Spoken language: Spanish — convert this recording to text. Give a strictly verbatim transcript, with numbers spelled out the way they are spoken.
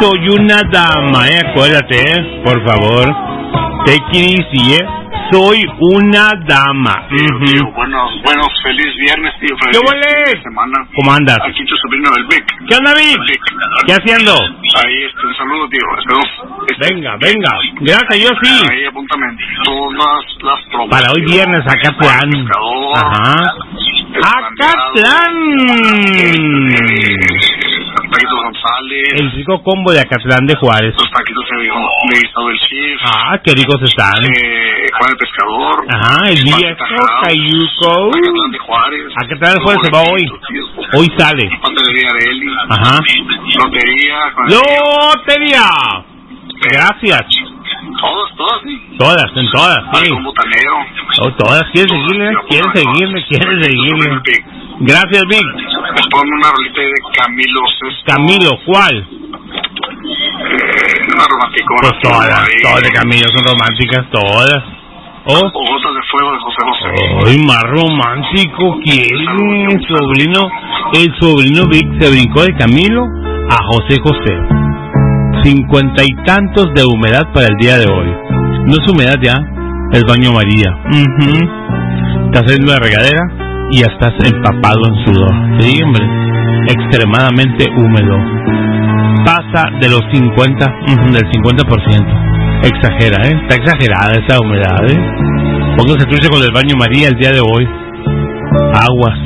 soy una dama, eh, acuérdate, eh, por favor. Take it easy, eh. Soy una dama. Tío, Uh-huh. tío, buenos, buenos, feliz viernes, tío. Feliz ¿Qué huele? semana. ¿Cómo andas? Aquí tu sobrino del Vic. ¿Qué onda, Vic? Vic. ¿Qué haciendo? Ahí, este, un saludo, tío. Esperemos. Este, Venga, venga. Gracias, yo sí. Ahí, apúntame todas las promos. Para hoy viernes, Acatlán. Pescador. Ajá. El Acatlán. Taquitos González. El rico combo de Acatlán de Juárez. Los taquitos de, de Isabel Chief. Ah, qué ricos están. Eh, Juan el Pescador. Ajá, el viejo Cayuco. Acatlán de Juárez. Acatlán de Juárez se va hoy. Hoy sale. Pastelería Areli. Ajá. Lotería. ¡Lotería! Gracias. Todas, todas, sí. Todas, en todas, sí. Un botanero. Oh, todas, ¿quieres seguirle? ¿Quieres seguirle? ¿Quieres seguirle? Gracias, Vic. Ponme una rolita de Camilo Sesto. Camilo, ¿cuál? Eh, una romanticona. Pues todas, todas de Camilo son románticas, todas. Oh. O Gotas de Fuego de José José. Ay, más romántico, ¿quién? Sobrino, el sobrino Vic se brincó de Camilo a José José. Cincuenta y tantos de humedad para el día de hoy. No es humedad ya, es baño María. Uh-huh. Estás saliendo de la regadera y ya estás empapado en sudor. Sí, hombre, extremadamente húmedo. Pasa de los cincuenta, uh-huh, del cincuenta por ciento. Exagera, ¿eh? Está exagerada esa humedad, ¿eh? Póngase trucha con el baño María el día de hoy. Aguas.